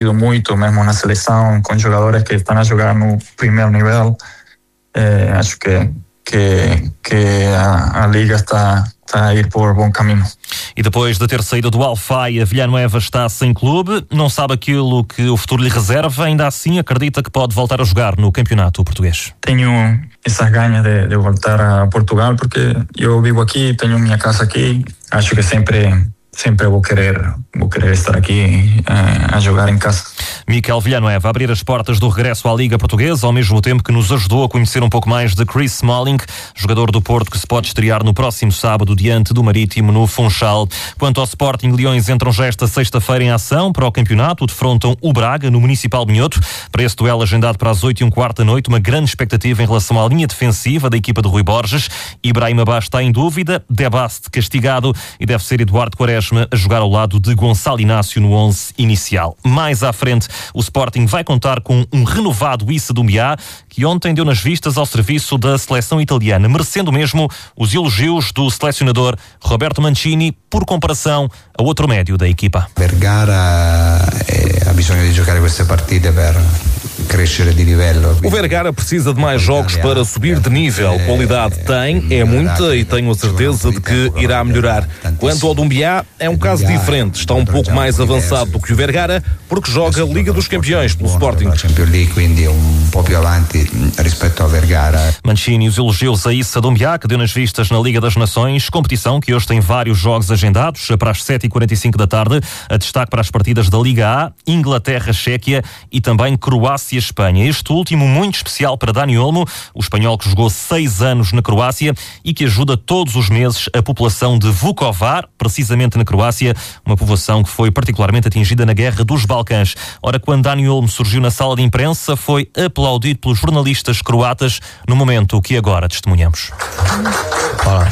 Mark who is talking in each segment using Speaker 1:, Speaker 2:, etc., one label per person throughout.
Speaker 1: muito, mesmo na seleção, com jogadores que estão a jogar no primeiro nível. Acho que a Liga está a ir por bom caminho.
Speaker 2: E depois de ter saído do Alfaia, Villanueva está sem clube, não sabe aquilo que o futuro lhe reserva, ainda assim acredita que pode voltar a jogar no campeonato português.
Speaker 1: Tenho essas ganhas de voltar a Portugal, porque eu vivo aqui, tenho minha casa aqui, acho que sempre vou querer estar aqui a jogar em casa.
Speaker 2: Mikel Villanueva a abrir as portas do regresso à Liga Portuguesa, ao mesmo tempo que nos ajudou a conhecer um pouco mais de Chris Smalling, jogador do Porto que se pode estrear no próximo sábado diante do Marítimo no Funchal. Quanto ao Sporting, Leões entram já esta sexta-feira em ação para o campeonato, defrontam o Braga no Municipal de Minhoto. Para esse duelo agendado para as 8h15 da noite, uma grande expectativa em relação à linha defensiva da equipa de Rui Borges. Ibrahim Abá está em dúvida, Debast castigado e deve ser Eduardo Quaresma a jogar ao lado de Gonçalo Inácio no 11 inicial. Mais à frente, o Sporting vai contar com um renovado Issa Doumbia, que ontem deu nas vistas ao serviço da seleção italiana, merecendo mesmo os elogios do selecionador Roberto Mancini, por comparação a outro médio da equipa.
Speaker 3: Vergara ha bisogno di giocare queste partite per crescere di livello.
Speaker 4: O Vergara precisa de mais jogos para subir de nível. Qualidade tem, é muita e tenho a certeza de que irá melhorar. Quanto ao Doumbia, é um caso diferente. Está um pouco mais avançado do que o Vergara, porque joga Liga dos Campeões pelo Sporting.
Speaker 2: Mancini os elogios a Issa Doumbia, que deu nas vistas na Liga das Nações, competição que hoje tem vários jogos agendados para as 7h45 da tarde. A destaque para as partidas da Liga A, Inglaterra-Chequia e também Croácia-Espanha. Este último muito especial para Dani Olmo, o espanhol que jogou 6 anos na Croácia e que ajuda todos os meses a população de Vukovar, precisamente na Croácia, uma povoação que foi particularmente atingida na Guerra dos Balcãs. Ora, quando Dani Olmo surgiu na sala de imprensa, foi aplaudido pelos jornalistas croatas no momento que agora testemunhamos.
Speaker 5: Olá.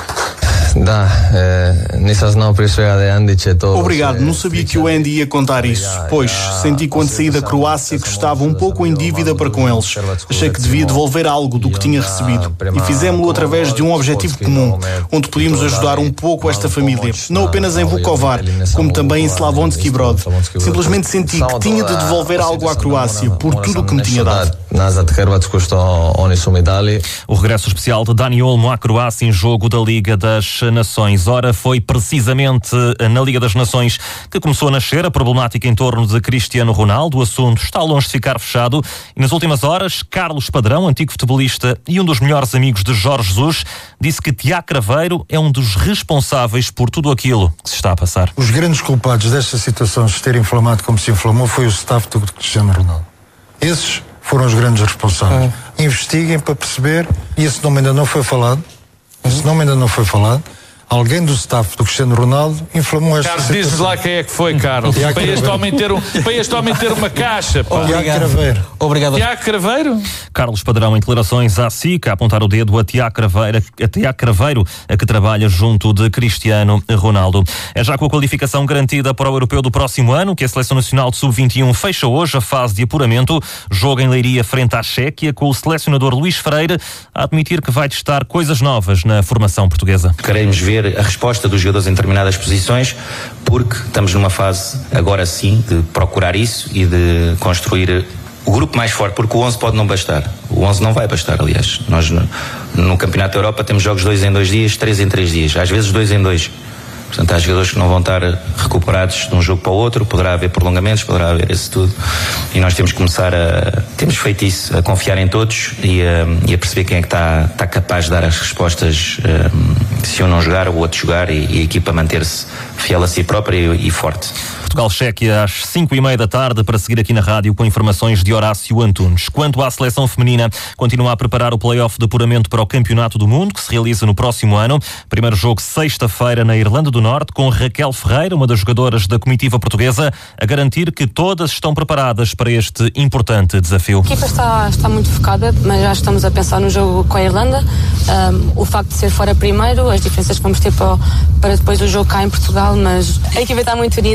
Speaker 6: Obrigado, não sabia que o Andy ia contar isso. Pois, senti quando saí da Croácia que estava um pouco em dívida para com eles. Achei que devia devolver algo do que tinha recebido. E fizemos-lo através de um objetivo comum, onde podíamos ajudar um pouco esta família. Não apenas em Vukovar, como também em Slavonski Brod. Simplesmente senti que tinha de devolver algo à Croácia, por tudo o que me tinha dado.
Speaker 2: O regresso especial de Dani Olmo à Croácia em jogo da Liga das Nações. Ora, foi precisamente na Liga das Nações que começou a nascer a problemática em torno de Cristiano Ronaldo. O assunto está longe de ficar fechado e nas últimas horas, Carlos Padrão, antigo futebolista e um dos melhores amigos de Jorge Jesus, disse que Tiago Craveiro é um dos responsáveis por tudo aquilo que se está a passar.
Speaker 7: Os grandes culpados desta situação de se ter inflamado como se inflamou foi o staff do Cristiano Ronaldo. Esses foram os grandes responsáveis. Investiguem para perceber, e esse nome ainda não foi falado. Alguém do staff do Cristiano Ronaldo inflamou esta
Speaker 8: Carlos,
Speaker 7: situação.
Speaker 8: diz-nos lá quem é que foi, Carlos. Para este homem ter uma caixa.
Speaker 7: Tiago Craveiro.
Speaker 5: Obrigado.
Speaker 8: Tiago Craveiro?
Speaker 2: Carlos Padrão, em declarações à SIC, a apontar o dedo a Tiago Craveiro, a que trabalha junto de Cristiano Ronaldo. É já com a qualificação garantida para o Europeu do próximo ano que a Seleção Nacional de Sub-21 fecha hoje a fase de apuramento. Joga em Leiria frente à Chequia, com o selecionador Luís Freire a admitir que vai testar coisas novas na formação portuguesa.
Speaker 9: Queremos ver a resposta dos jogadores em determinadas posições, porque estamos numa fase, agora sim, de procurar isso e de construir o grupo mais forte, porque o 11 pode não bastar. O 11 não vai bastar, aliás. Nós no Campeonato da Europa temos jogos 2 em 2 dias, 3 em 3 dias, às vezes 2 em 2. Portanto, há jogadores que não vão estar recuperados de um jogo para o outro, poderá haver prolongamentos, poderá haver isso tudo. E nós temos que começar temos feito isso, a confiar em todos e a perceber quem é que está capaz de dar as respostas, se um não jogar, o outro jogar e a equipa manter-se fiel a si própria e forte.
Speaker 2: Portugal-Chequia às 5h30 da tarde, para seguir aqui na rádio com informações de Horácio Antunes. Quanto à seleção feminina, continua a preparar o play-off de apuramento para o Campeonato do Mundo, que se realiza no próximo ano. Primeiro jogo sexta-feira na Irlanda do Norte, com Raquel Ferreira, uma das jogadoras da comitiva portuguesa, a garantir que todas estão preparadas para este importante desafio.
Speaker 10: A equipa está muito focada, mas já estamos a pensar no jogo com a Irlanda. O facto de ser fora primeiro, as diferenças que vamos ter para depois o jogo cá em Portugal, mas a equipa está muito unida e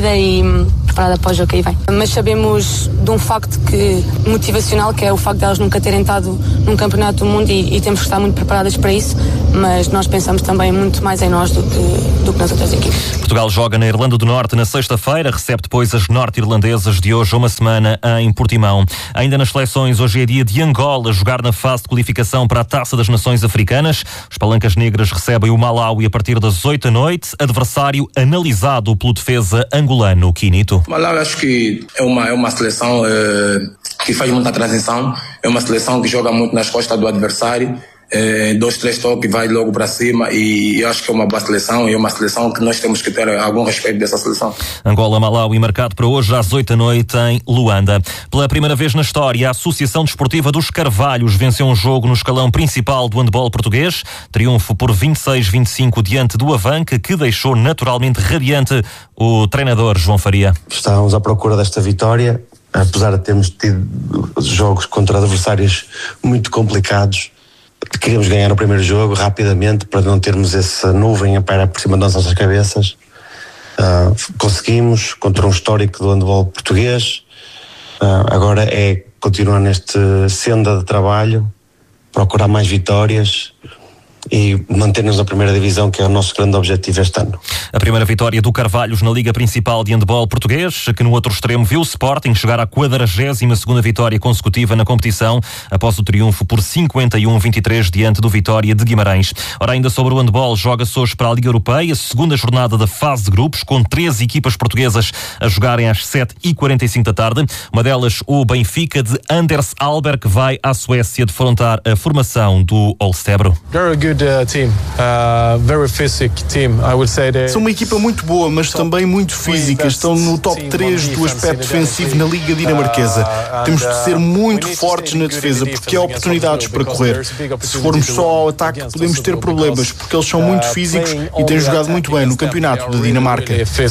Speaker 10: preparada para o jogo que aí vem. Mas sabemos de um facto motivacional, que é o facto de elas nunca terem estado num campeonato do mundo e temos que estar muito preparadas para isso, mas nós pensamos também muito mais em nós do que nas outras equipes.
Speaker 2: Portugal joga na Irlanda do Norte na sexta-feira, recebe depois as norte-irlandesas de hoje a uma semana em Portimão. Ainda nas seleções, hoje é dia de Angola jogar na fase de qualificação para a Taça das Nações Africanas. Os palancas negras recebem o Malawi a partir das 8 da noite, adversário analisado pelo defesa angolano Quinito.
Speaker 5: Malawi acho que é uma seleção que faz muita transição, é uma seleção que joga muito nas costas do adversário, 2, 3 toques, vai logo para cima, e eu acho que é uma boa seleção, e é uma seleção que nós temos que ter algum respeito dessa seleção.
Speaker 2: Angola-Malawi marcado para hoje às 8 da noite em Luanda. Pela primeira vez na história, a Associação Desportiva dos Carvalhos venceu um jogo no escalão principal do handball português. Triunfo por 26-25 diante do Avanca, que deixou naturalmente radiante o treinador João Faria.
Speaker 11: Estávamos à procura desta vitória, apesar de termos tido jogos contra adversários muito complicados. Queríamos ganhar o primeiro jogo rapidamente para não termos essa nuvem a pairar por cima das nossas cabeças. Conseguimos, contra um histórico do handball português. Agora é continuar neste senda de trabalho, procurar mais vitórias e manter-nos na primeira divisão, que é o nosso grande objetivo este ano.
Speaker 2: A primeira vitória do Carvalhos na Liga Principal de Handball português, que no outro extremo viu o Sporting chegar à 42ª vitória consecutiva na competição, após o triunfo por 51-23 diante do Vitória de Guimarães. Ora, ainda sobre o handball, joga-se hoje para a Liga Europeia, segunda jornada da fase de grupos, com 13 equipas portuguesas a jogarem às 7h45 da tarde. Uma delas, o Benfica de Anders Alberg, que vai à Suécia defrontar a formação do Olstebro.
Speaker 6: São uma equipa muito boa, mas também muito física. Estão no top 3 do aspecto defensivo na Liga Dinamarquesa. Temos de ser muito fortes na defesa, porque há oportunidades para correr. Se formos só ao ataque, podemos ter problemas, porque eles são muito físicos e têm jogado muito bem no campeonato da Dinamarca.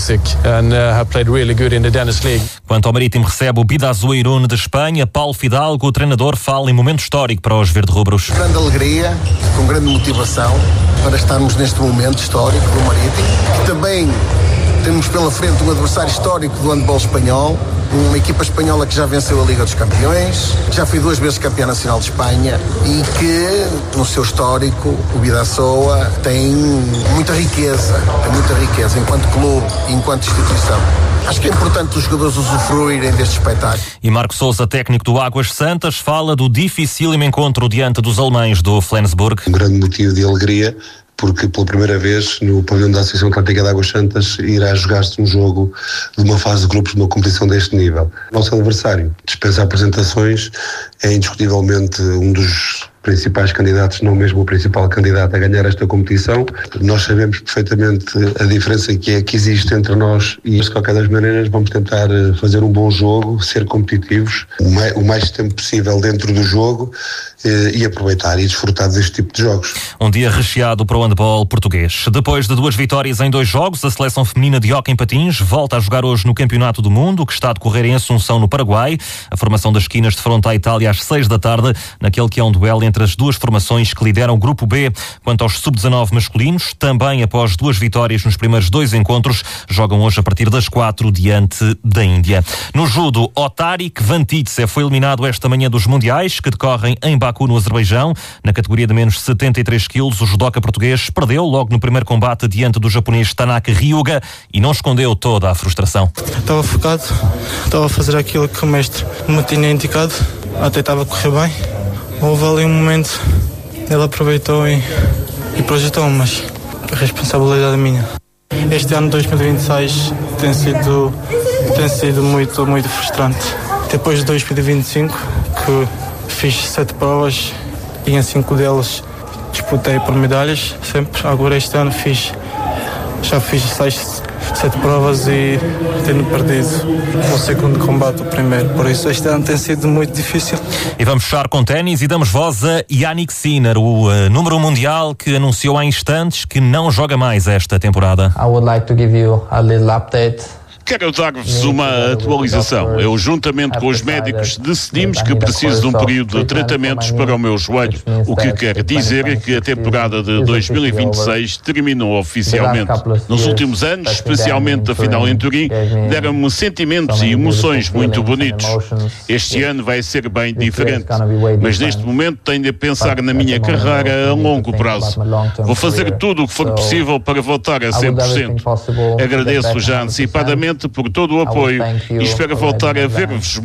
Speaker 2: Quanto ao Marítimo, recebe o Bidasoa-Irune de Espanha. Paulo Fidalgo, o treinador, fala em momento histórico para os verde-rubros.
Speaker 12: Grande alegria, com grande motivação para estarmos neste momento histórico do Marítimo, que também temos pela frente um adversário histórico do handball espanhol, uma equipa espanhola que já venceu a Liga dos Campeões, que já foi 2 vezes campeã nacional de Espanha e que no seu histórico o Bidasoa tem muita riqueza enquanto clube e enquanto instituição. Acho que é importante os jogadores usufruírem deste espetáculo.
Speaker 2: E Marco Sousa, técnico do Águas Santas, fala do dificílimo encontro diante dos alemães do Flensburg.
Speaker 13: Um grande motivo de alegria, porque pela primeira vez no pavilhão da Associação Atlética de Águas Santas irá jogar-se um jogo de uma fase de grupos de uma competição deste nível. O nosso adversário dispensa apresentações, é indiscutivelmente um dos principais candidatos, não mesmo o principal candidato a ganhar esta competição. Nós sabemos perfeitamente a diferença que existe entre nós e, de qualquer das maneiras, vamos tentar fazer um bom jogo, ser competitivos o mais tempo possível dentro do jogo e aproveitar e desfrutar deste tipo de jogos.
Speaker 2: Um dia recheado para o handball português. Depois de 2 vitórias em 2 jogos, a seleção feminina de hóquei em patins volta a jogar hoje no Campeonato do Mundo, que está a decorrer em Assunção, no Paraguai. A formação das esquinas defronta a Itália às 6 da tarde, naquele que é um duelo entre as duas formações que lideram o Grupo B. Quanto aos sub-19 masculinos, também após 2 vitórias nos primeiros 2 encontros, jogam hoje a partir das 4 diante da Índia. No judo, Otarik Vantitse foi eliminado esta manhã dos Mundiais, que decorrem em Baku, no Azerbaijão. Na categoria de menos 73 quilos, o judoca português perdeu logo no primeiro combate diante do japonês Tanaka Ryuga e não escondeu toda a frustração.
Speaker 14: Estava focado, estava a fazer aquilo que o mestre me tinha indicado, até estava a correr bem. Houve ali um momento, ele aproveitou e projetou, mas a responsabilidade é minha. Este ano 2026 tem sido muito frustrante. Depois de 2025, que fiz 7 provas e em 5 delas disputei por medalhas, sempre. Agora este ano já fiz 7 provas e tenho perdido o segundo combate, o primeiro. Por isso este ano tem sido muito difícil.
Speaker 2: E vamos fechar com ténis e damos voz a Jannik Sinner, o número mundial que anunciou há instantes que não joga mais esta temporada.
Speaker 15: I would like to give you a little update Quero dar-vos uma atualização. Eu, juntamente com os médicos, decidimos que preciso de um período de tratamentos para o meu joelho, o que quer dizer que a temporada de 2026 terminou oficialmente. Nos últimos anos, especialmente a final em Turim, deram-me sentimentos e emoções muito bonitos. Este ano vai ser bem diferente, mas neste momento tenho de pensar na minha carreira a longo prazo. Vou fazer tudo o que for possível para voltar a 100%. Agradeço já antecipadamente por todo o apoio e espero voltar a ver-vos